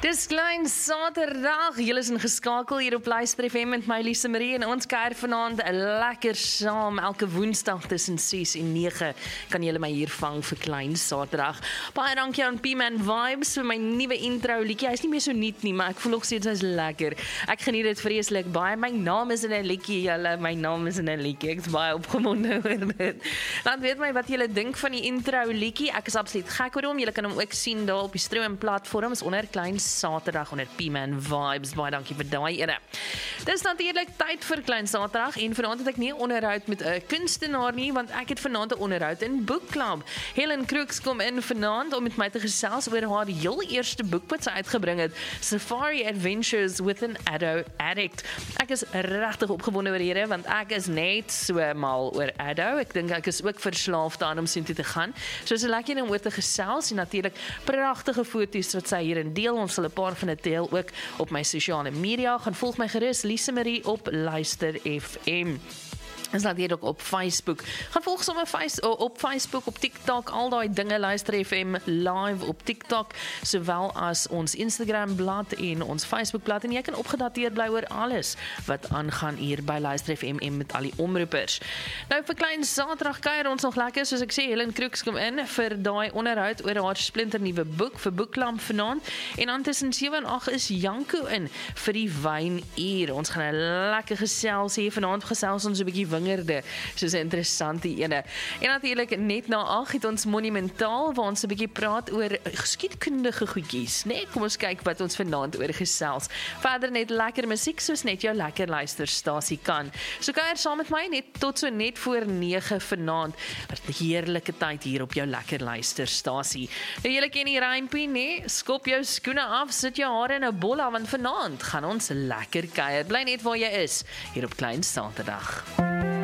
Dis klein Saterdag. Julle is ingeskakel hier op Luister FM met my Lise Marie en ons kuier vanaand lekker saam. Elke Woensdag tussen 6 en 9 kan julle my hier vang vir klein Saterdag. Baie dankie aan P-Man Vibes vir my nuwe intro liedjie. Hy's nie meer so nuut nie, maar ek voel nog steeds hy's lekker. Ek geniet dit vreeslik baie. My naam is in 'n liedjie, julle. My naam is in 'n liedjie. Ek's baie opgewonde oor dit. Laat weet my wat julle dink van die intro liedjie. Ek is absoluut gek oor hom. Julle kan hom ook sien daar op die Stroom platforms onder klein Saterdag onder P-Man Vibes. Baie dankie vir daai ene. Dis natuurlik tyd vir klein Saterdag en vanaand het ek nie 'n onderhoud met 'n kunstenaar nie, want ek het vanaand 'n onderhoud in Boekklub. Helen Crooks kom in vanaand om met my te gesels oor haar heel eerste boek wat sy uitgebring het, Safari Adventures with an Addo-Addict. Ek is regtig opgewonde oor hierdie, want ek is net so mal oor Addo. Ek dink ek is ook verslaafd aan om soontoe te gaan. So is lekker om oor te gesels en natuurlik pragtige foto's wat sy hierin deel. Ons sal 'n paar van dit deel ook op my sosiale media. Gaan volg my gerus Lise Marie op Luister FM. Ons laat hier ook op Facebook. Gaan volg sommer op Facebook, op TikTok, al daai dinge Luister FM live op TikTok, sowel as ons Instagram blad en ons Facebook blad. En jy kan opgedateerd bly oor alles wat aangaan hier by Luister FM en met al die omroepers. Nou vir klein Saterdag kuier ons nog lekker, soos ek sê, Helen Crooks kom in vir daai onderhoud oor haar splinternuwe boek vir Boekklub vanaand. En dan tussen 7 en 8 is Janko in vir die wynuur. Ons gaan 'n lekker gesels hier vanaand, gesels ons 'n bietjie wingerde, soos 'n interessante ene. En natuurlik net na 8 het ons Monumentaal, waar ons 'n bietjie praat oor geskiedkundige goedjies, né? Kom ons kyk wat ons vanaand oor gesels. Verder net lekker musiek, soos net jou lekker luisterstasie kan. So kuier saam met my net tot so net voor 9 vanaand. Wat 'n heerlike tyd hier op jou lekker luisterstasie. Nou julle ken die rympie, né? Skop jou skoene af, sit jou hare in 'n bolla, want vanaand gaan ons lekker kuier. Bly net waar jy is, hier op klein Saterdag.